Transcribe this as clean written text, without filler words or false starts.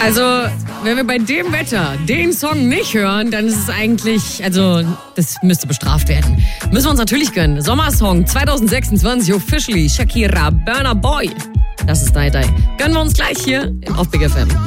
Also, wenn wir bei dem Wetter den Song nicht hören, dann ist es eigentlich, also, das müsste bestraft werden. Müssen wir uns natürlich gönnen. Sommersong 2026, officially, Shakira, Burna Boy. Das ist Dai Dai. Gönnen wir uns gleich hier auf Big FM.